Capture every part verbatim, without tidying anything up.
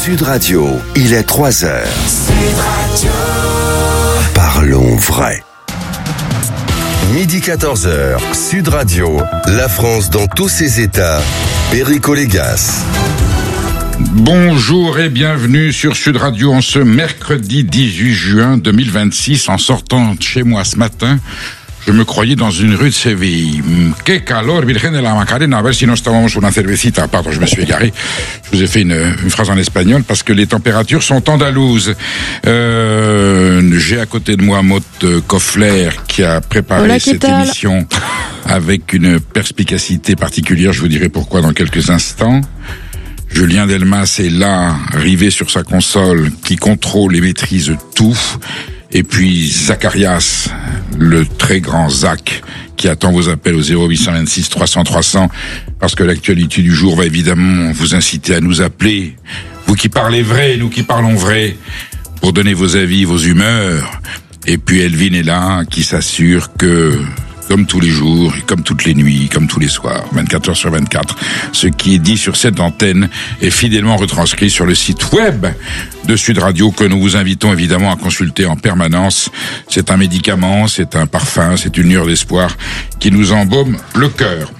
Sud Radio, il est trois heures. Sud Radio. Parlons vrai. Midi quatorze heures, Sud Radio, la France dans tous ses états, Perico Légas. Bonjour et bienvenue sur Sud Radio en ce mercredi dix-huit juin deux mille vingt-six. En sortant de chez moi ce matin, je me croyais dans une rue de Séville. Que calor, Virgen de la Macarena, a ver si no estábamos una cervecita. Pardon, je me suis égaré. Je vous ai fait une, une phrase en espagnol parce que les températures sont andalouses. Euh, j'ai à côté de moi Maud Koffler qui a préparé Hola, cette émission avec une perspicacité particulière. Je vous dirai pourquoi dans quelques instants. Julien Delmas est là, rivé sur sa console, qui contrôle et maîtrise tout. Et puis Zacharias, le très grand Zach, qui attend vos appels au zéro huit deux six trois cents trois cents, parce que l'actualité du jour va évidemment vous inciter à nous appeler. Vous qui parlez vrai, nous qui parlons vrai, pour donner vos avis, vos humeurs. Et puis Elvin est là, qui s'assure que, comme tous les jours, et comme toutes les nuits, comme tous les soirs, vingt-quatre heures sur vingt-quatre, ce qui est dit sur cette antenne est fidèlement retranscrit sur le site web de Sud Radio, que nous vous invitons évidemment à consulter en permanence. C'est un médicament, c'est un parfum, c'est une lueur d'espoir qui nous embaume le cœur.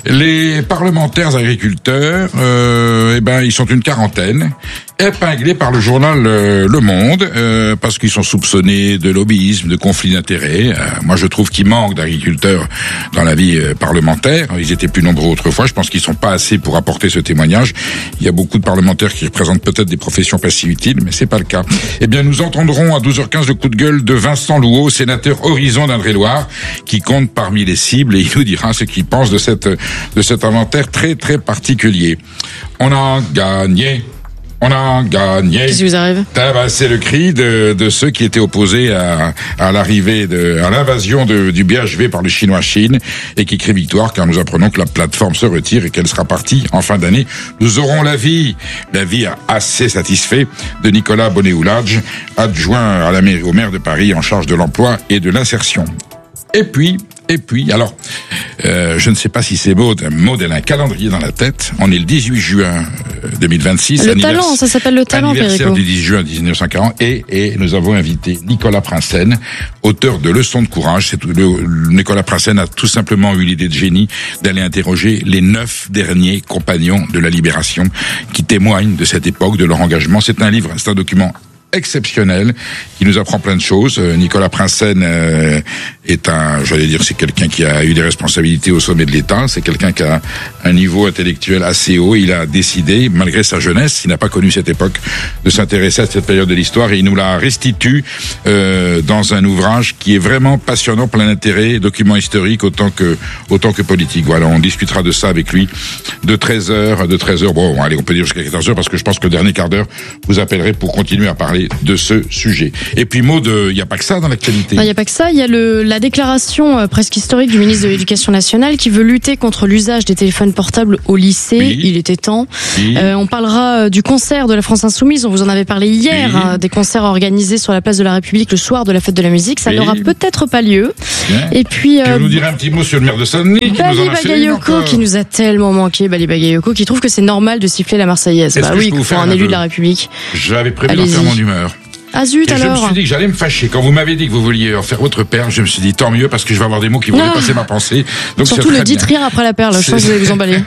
Les parlementaires agriculteurs, euh, eh ben, ils sont une quarantaine, épinglés par le journal euh, Le Monde, euh, parce qu'ils sont soupçonnés de lobbyisme, de conflit d'intérêts. Euh, moi, je trouve qu'il manque d'agriculteurs dans la vie euh, parlementaire. Ils étaient plus nombreux autrefois. Je pense qu'ils sont pas assez pour apporter ce témoignage. Il y a beaucoup de parlementaires qui représentent peut-être des professions passives utiles, mais c'est pas le cas. Eh bien, nous entendrons à douze heures quinze le coup de gueule de Vincent Louot, sénateur Horizon d'Indre-et-Loire, qui compte parmi les cibles, et il nous dira ce qu'il pense de cette de cet inventaire très très particulier. On a gagné. On a gagné. Qu'est-ce qui vous arrive ? Ah bah, c'est le cri de, de ceux qui étaient opposés à, à l'arrivée de, à l'invasion de, du B H V par le Chinois Chine, et qui crient victoire car nous apprenons que la plateforme se retire et qu'elle sera partie en fin d'année. Nous aurons l'avis, l'avis assez satisfait de Nicolas Bonnet-Oulage, adjoint à la mairie, au maire de Paris en charge de l'emploi et de l'insertion. Et puis, Et puis, alors, euh, je ne sais pas si c'est Maud, Maud, elle a un calendrier dans la tête. On est le dix-huit juin deux mille vingt-six. Le talent, ça s'appelle le talent, anniversaire Perico. du dix juin dix-neuf cent quarante. Et, et nous avons invité Nicolas Prinsen, auteur de Leçons de courage. C'est tout, le, Nicolas Prinsen a tout simplement eu l'idée de génie d'aller interroger les neuf derniers compagnons de la Libération qui témoignent de cette époque, de leur engagement. C'est un livre, c'est un document exceptionnel, qui nous apprend plein de choses. Euh, Nicolas Prinsen euh, est un, j'allais dire, c'est quelqu'un qui a eu des responsabilités au sommet de l'État, c'est quelqu'un qui a un niveau intellectuel assez haut. Il a décidé, malgré sa jeunesse, il n'a pas connu cette époque, de s'intéresser à cette période de l'histoire, et il nous la restitue euh, dans un ouvrage qui est vraiment passionnant, plein d'intérêt, document historique autant que autant que politique. Voilà, on discutera de ça avec lui de treize heures, de treize heures, bon, allez, on peut dire jusqu'à quatorze heures, parce que je pense que le dernier quart d'heure, vous appellerez pour continuer à parler de ce sujet. Et puis, Maud, il n'y a pas que ça dans l'actualité. Il n'y a pas que ça, il y a le, la déclaration euh, presque historique du ministre de l'Éducation nationale qui veut lutter contre l'usage des téléphones portables au lycée. Oui. Il était temps. Oui. Euh, on parlera euh, du concert de la France Insoumise, on vous en avait parlé hier, oui. hein, des concerts organisés sur la place de la République le soir de la fête de la musique. Ça oui. n'aura peut-être pas lieu. Bien. Et puis... Euh, tu nous dirais un petit mot sur le maire de Saint-Denis qui nous en a fait une encore. Qui nous a tellement manqué, Bali Bagayoko, qui trouve que c'est normal de siffler la Marseillaise. Est-ce bah oui, pour un élu de la République. J'avais prévu d'en faire mon humeur. Ah zut, et alors. je me suis dit que j'allais me fâcher. Quand vous m'avez dit que vous vouliez en faire votre perle, je me suis dit tant mieux, parce que je vais avoir des mots qui vont ah. dépasser ma pensée. Donc surtout ne dites rien après la perle, je pense que vous allez vous emballer.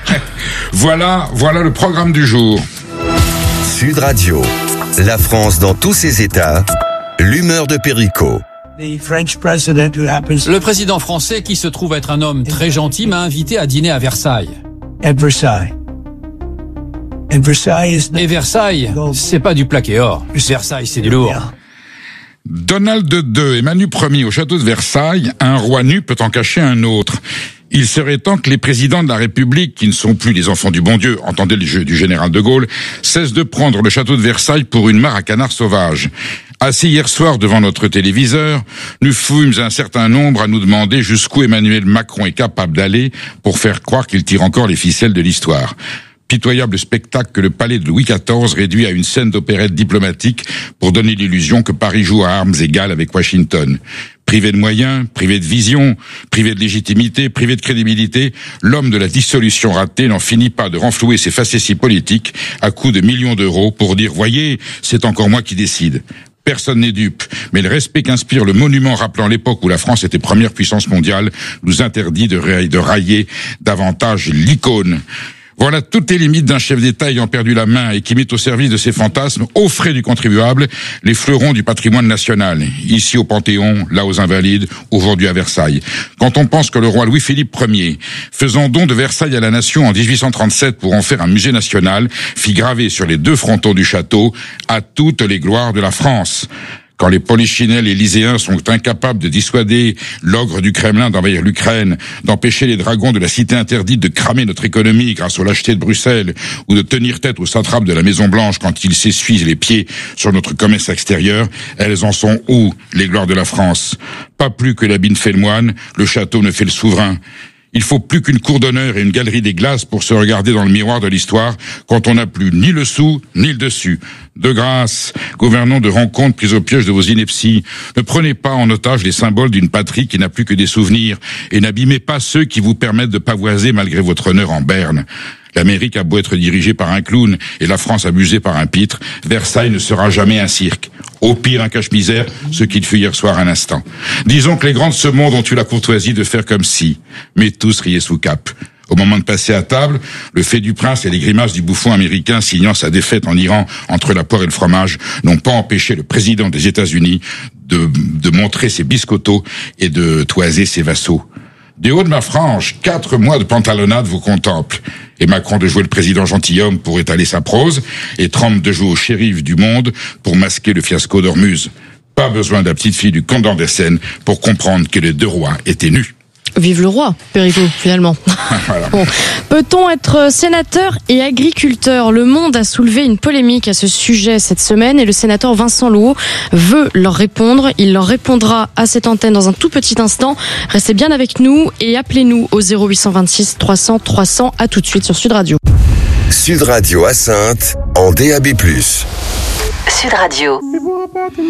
Voilà, voilà le programme du jour. Sud Radio, la France dans tous ses états, l'humeur de Perico. Le président français, qui se trouve être un homme très gentil, m'a invité à dîner à Versailles. At Versailles. Et Versailles, c'est pas du plaqué or. Versailles, c'est du lourd. Donald deux et Manu Ier au château de Versailles, un roi nu peut en cacher un autre. Il serait temps que les présidents de la République, qui ne sont plus les enfants du bon Dieu, entendez le jeu du général de Gaulle, cessent de prendre le château de Versailles pour une mare à canards sauvages. Assis hier soir devant notre téléviseur, nous fûmes un certain nombre à nous demander jusqu'où Emmanuel Macron est capable d'aller pour faire croire qu'il tire encore les ficelles de l'histoire. pitoyable spectacle que le palais de Louis quatorze réduit à une scène d'opérette diplomatique pour donner l'illusion que Paris joue à armes égales avec Washington. Privé de moyens, privé de vision, privé de légitimité, privé de crédibilité, l'homme de la dissolution ratée n'en finit pas de renflouer ses facéties politiques à coups de millions d'euros pour dire « Voyez, c'est encore moi qui décide ». Personne n'est dupe, mais le respect qu'inspire le monument rappelant l'époque où la France était première puissance mondiale nous interdit de, ra- de railler davantage l'icône. Voilà toutes les limites d'un chef d'État ayant perdu la main et qui met au service de ses fantasmes, aux frais du contribuable, les fleurons du patrimoine national. Ici au Panthéon, là aux Invalides, aujourd'hui à Versailles. Quand on pense que le roi Louis-Philippe Ier, faisant don de Versailles à la nation en dix-huit cent trente-sept pour en faire un musée national, fit graver sur les deux frontons du château « À toutes les gloires de la France ». Quand les polichinelles élyséens sont incapables de dissuader l'ogre du Kremlin d'envahir l'Ukraine, d'empêcher les dragons de la cité interdite de cramer notre économie grâce aux lâchetés de Bruxelles, ou de tenir tête aux satrapes de la Maison-Blanche quand ils s'essuient les pieds sur notre commerce extérieur, elles en sont où, les gloires de la France? Pas plus que l'habit ne fait le moine, le château ne fait le souverain. Il faut plus qu'une cour d'honneur et une galerie des glaces pour se regarder dans le miroir de l'histoire quand on n'a plus ni le sou, ni le dessus. De grâce, gouvernons de rencontres prises au piège de vos inepties. Ne prenez pas en otage les symboles d'une patrie qui n'a plus que des souvenirs et n'abîmez pas ceux qui vous permettent de pavoiser malgré votre honneur en berne. L'Amérique a beau être dirigée par un clown et la France abusée par un pitre, Versailles ne sera jamais un cirque. Au pire, un cache-misère, ce qu'il fut hier soir un instant. Disons que les grands de ce monde ont eu la courtoisie de faire comme si, mais tous riaient sous cap. Au moment de passer à table, le fait du prince et les grimaces du bouffon américain signant sa défaite en Iran entre la poire et le fromage n'ont pas empêché le président des États-Unis de, de montrer ses biscottos et de toiser ses vassaux. Du haut de ma frange, quatre mois de pantalonnade vous contemplent. Et Macron de jouer le président gentilhomme pour étaler sa prose, et Trump de jouer au shérif du monde pour masquer le fiasco d'Ormuz. Pas besoin de la petite fille du comte d'Andersen pour comprendre que les deux rois étaient nus. Vive le roi, Perico, finalement. Voilà. Bon. Peut-on être sénateur et agriculteur? Le Monde a soulevé une polémique à ce sujet cette semaine et le sénateur Vincent Louault veut leur répondre. Il leur répondra à cette antenne dans un tout petit instant. Restez bien avec nous et appelez-nous au zéro huit cent vingt-six trois cents trois cents. À tout de suite sur Sud Radio. Sud Radio à Saintes en D A B plus. Sud Radio.